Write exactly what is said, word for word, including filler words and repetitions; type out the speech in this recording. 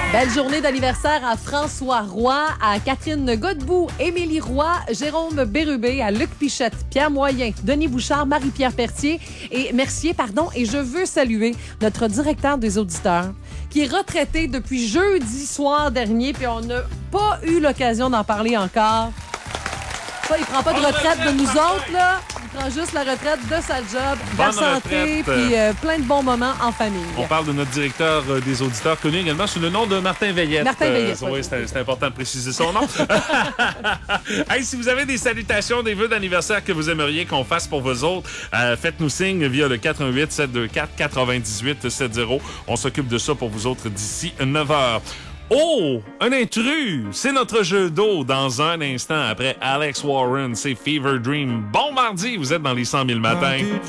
Belle journée d'anniversaire à François Roy, à Catherine Godbout, Émilie Roy, Jérôme Bérubé, à Luc Pichette, Pierre Moyen, Denis Bouchard, Marie-Pierre Pertier et Mercier, pardon. Et je veux saluer notre directeur des auditeurs qui est retraité depuis jeudi soir dernier, puis on n'a pas eu l'occasion d'en parler encore. Ça, il prend pas de retraite de nous autres, là. Il prend juste la retraite de sa job, de la santé, puis euh, plein de bons moments en famille. On parle de notre directeur euh, des auditeurs, connu également sous le nom de Martin Veillette. Martin Veillette. Euh, oui, c'est, c'est important de préciser son nom. Hey, si vous avez des salutations, des vœux d'anniversaire que vous aimeriez qu'on fasse pour vous autres, euh, faites-nous signe via le quatre un huit sept deux quatre quatre-vingt-dix-huit soixante. On s'occupe de ça pour vous autres d'ici neuf heures. Oh, un intrus! C'est notre jeu d'eau dans un instant après Alex Warren. C'est Fever Dream. Bon mardi, vous êtes dans les cent mille matins.